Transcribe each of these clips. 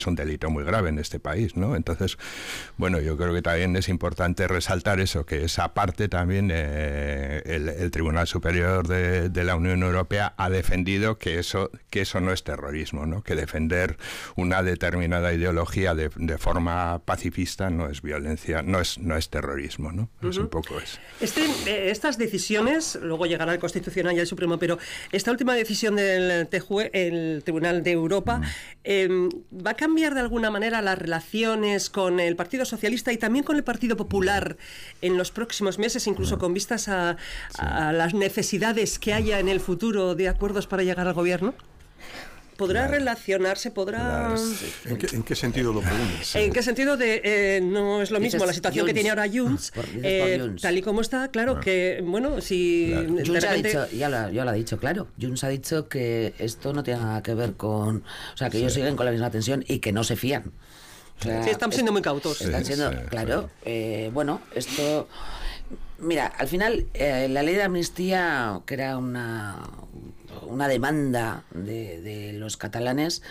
un delito muy grave en este país, ¿no? Entonces, bueno, yo creo que también es importante resaltar eso, que esa parte también el Tribunal Superior de la Unión Europea ha defendido que eso no es terrorismo, ¿no? Que defender una determinada ideología de forma pacifista no es violencia, no es terrorismo, ¿no? Es un poco eso. Estas decisiones, luego llegará el Constitucional y el Supremo, pero esta última decisión del TJUE, el Tribunal de Europa, ¿va a cambiar de alguna manera las relaciones con el Partido Socialista y también con el Partido Popular en los próximos meses, incluso con vistas a las necesidades que haya en el futuro de acuerdos para llegar al gobierno? ¿Podrá relacionarse? ¿Podrá...? ¿En qué sentido lo preguntas? ¿En qué sentido de no es lo mismo la situación que tiene ahora Junts, tal y como está? Claro que, bueno, si... Junts de repente... ha dicho, ya lo ha dicho, claro. Junts ha dicho que esto no tiene nada que ver con... O sea, que ellos siguen con la misma tensión y que no se fían. O sea, están siendo muy cautos. Están siendo, claro. Bueno, esto... Mira, al final, la ley de amnistía, que era una demanda de los catalanes,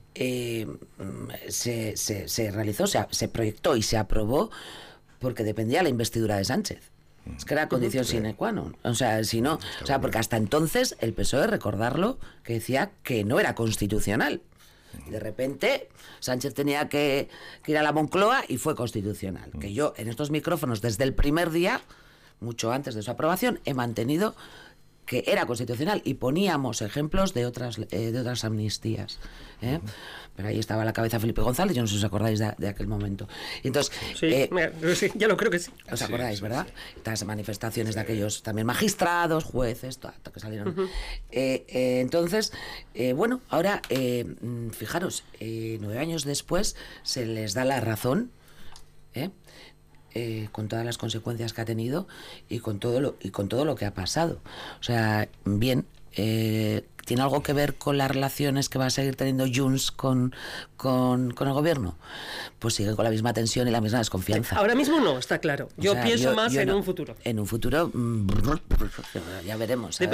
se realizó, o sea, se proyectó y se aprobó porque dependía de la investidura de Sánchez. Es que era condición sine qua non. O sea, si no, o sea, porque hasta entonces el PSOE, recordarlo, que decía que no era constitucional. De repente Sánchez tenía que ir a la Moncloa y fue constitucional. Que yo en estos micrófonos desde el primer día, mucho antes de su aprobación, he mantenido que era constitucional y poníamos ejemplos de otras amnistías, ¿eh? Pero ahí estaba a la cabeza Felipe González, yo no sé si os acordáis de aquel momento. Y entonces, sí, ya lo creo que sí. ¿Os acordáis, verdad? Estas manifestaciones de aquellos también magistrados, jueces, que salieron. Entonces, bueno, ahora, fijaros, 9 años después se les da la razón, con todas las consecuencias que ha tenido y con todo lo que ha pasado. O sea, bien, ¿tiene algo que ver con las relaciones que va a seguir teniendo Junts con el gobierno? Pues sigue con la misma tensión y la misma desconfianza. Ahora mismo no, está claro. Yo pienso más en un futuro. En un futuro, ya veremos.